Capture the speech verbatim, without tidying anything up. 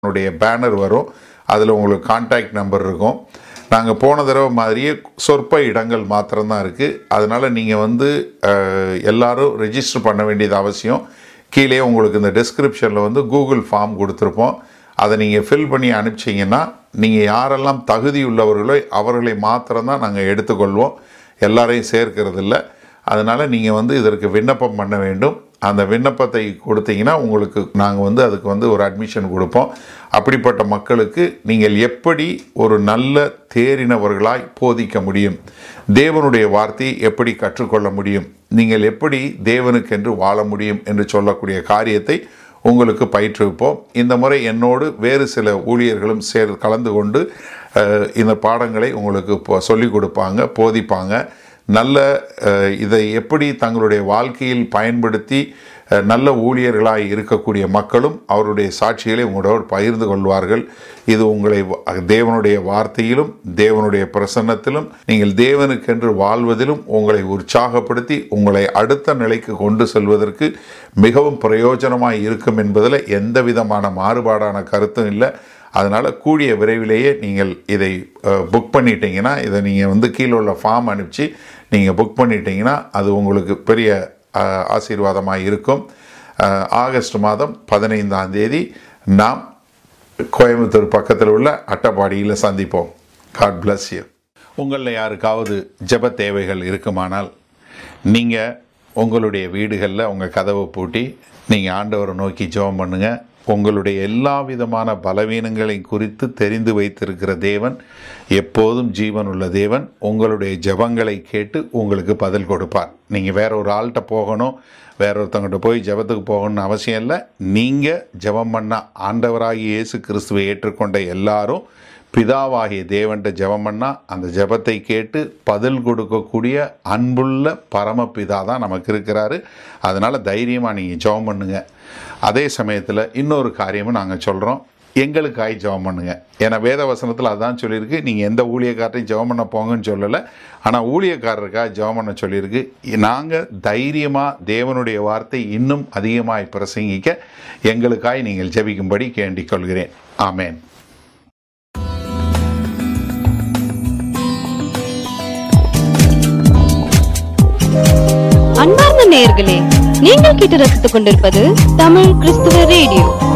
என்னுடைய பேனர் வரும். அதில் உங்களுக்கு கான்டாக்ட் நம்பர் இருக்கும். நாங்கள் போன தடவை மாதிரியே சொற்ப இடங்கள் மாத்திரம்தான் இருக்குது. அதனால் நீங்கள் வந்து எல்லோரும் ரெஜிஸ்டர் பண்ண வேண்டியது அவசியம். கீழே உங்களுக்கு இந்த டிஸ்கிரிப்ஷனில் வந்து கூகுள் ஃபார்ம் கொடுத்துருப்போம். அதை நீங்கள் ஃபில் பண்ணி அனுப்பிச்சிங்கன்னா நீங்கள் யாரெல்லாம் தகுதி உள்ளவர்களோ அவர்களை மாத்திரம்தான் நாங்கள் எடுத்துக்கொள்வோம். எல்லாரையும் சேர்க்கறதில்ல. அதனால் நீங்கள் வந்து இதற்கு விண்ணப்பம் பண்ண வேண்டும். அந்த விண்ணப்பத்தை கொடுத்தீங்கன்னா உங்களுக்கு நாங்கள் வந்து அதுக்கு வந்து ஒரு அட்மிஷன் கொடுப்போம். அப்படிப்பட்ட மக்களுக்கு நீங்கள் எப்படி ஒரு நல்ல தேறினவர்களாய் போதிக்க முடியும், தேவனுடைய வார்த்தையை எப்படி கற்றுக்கொள்ள முடியும், நீங்கள் எப்படி தேவனுக்கென்று வாழ முடியும் என்று சொல்லக்கூடிய காரியத்தை உங்களுக்கு பயிற்றுவிப்போம். இந்த முறை என்னோடு வேறு சில ஊழியர்களும் சேர் கலந்து கொண்டு இந்த பாடங்களை உங்களுக்கு சொல்லிக் கொடுப்பாங்க, போதிப்பாங்க. நல்ல இதை எப்படி தங்களுடைய வாழ்க்கையில் பயன்படுத்தி நல்ல ஊழியர்களாய் இருக்கக்கூடிய மக்களும் அவருடைய சாட்சிகளை உங்களோடு பகிர்ந்து கொள்வார்கள். இது உங்களை தேவனுடைய வார்த்தையிலும் தேவனுடைய பிரசன்னத்திலும் நீங்கள் தேவனுக்கென்று வாழ்வதிலும் உங்களை உற்சாகப்படுத்தி உங்களை அடுத்த நிலைக்கு கொண்டு செல்வதற்கு மிகவும் பிரயோஜனமாய் இருக்கும் என்பதில் எந்த விதமான மாறுபாடான கருத்தும் இல்லை. அதனால் கூடிய விரைவிலேயே நீங்கள் இதை புக் பண்ணிட்டீங்கன்னா, இதை நீங்கள் வந்து கீழே உள்ள ஃபார்ம் அனுப்பிச்சு நீங்கள் புக் பண்ணிட்டீங்கன்னா அது உங்களுக்கு பெரிய ஆசீர்வாதமாக இருக்கும். ஆகஸ்ட் மாதம் பதினைந்தாம் தேதி நாம் கோயம்புத்தூர் பக்கத்தில் உள்ள அட்டப்பாடியில் சந்திப்போம். God bless you. உங்களில் யாருக்காவது ஜெப தேவைகள் இருக்குமானால் நீங்கள் உங்களுடைய வீடுகளில் உங்கள் கதவை பூட்டி நீங்கள் ஆண்டவரை நோக்கி ஜெபம் பண்ணுங்கள். உங்களுடைய எல்லா விதமான பலவீனங்களை குறித்து தெரிந்து வைத்திருக்கிற தேவன், எப்போதும் ஜீவன் உள்ள தேவன், உங்களுடைய ஜெபங்களை கேட்டு உங்களுக்கு பதில் கொடுப்பார். நீங்கள் வேற ஒரு ஆள்கிட்ட போகணும், வேற ஒருத்தவங்கிட்ட போய் ஜெபத்துக்கு போகணும்னு அவசியம் இல்லை. நீங்கள் ஜெபம் பண்ண ஆண்டவராகிய இயேசு கிறிஸ்துவை ஏற்றுக்கொண்ட எல்லாரும் பிதாவாகிய தேவன்கிட்ட ஜெபம் பண்ணால் அந்த ஜெபத்தை கேட்டு பதில் கொடுக்கக்கூடிய அன்புள்ள பரமபிதா தான் நமக்கு இருக்கிறாரு. அதனால் தைரியமாக நீங்கள் ஜெபம் பண்ணுங்கள். அதே சமயத்தில் இன்னொரு காரியமும் நாங்கள் சொல்கிறோம், எங்களுக்காய் ஜெபம் பண்ணுங்கள். ஏன்னா வேத வசனத்தில் அதான் சொல்லியிருக்கு, நீங்கள் எந்த ஊழியக்காரரையும் ஜெபம் பண்ண போங்கன்னு சொல்லலை, ஆனால் ஊழியக்காரருக்காக ஜெபம் பண்ண சொல்லியிருக்கு. நாங்கள் தைரியமாக தேவனுடைய வார்த்தை இன்னும் அதிகமாய் பிரசங்கிக்க எங்களுக்காய் நீங்கள் ஜெபிக்கும்படி கேண்டிக் கொள்கிறேன். ஆமேன். அன்பார்ந்த நேயர்களே, நீங்கள் கேட்டு ரசித்துக் கொண்டிருப்பது தமிழ் கிறிஸ்துவ ரேடியோ.